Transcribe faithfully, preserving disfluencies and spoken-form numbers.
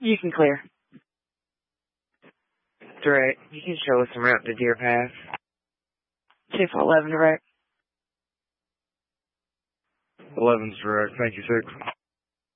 You can clear. Direct. You can show us some route to Deer Pass. two four eleven direct. eleven's direct. Thank you, six.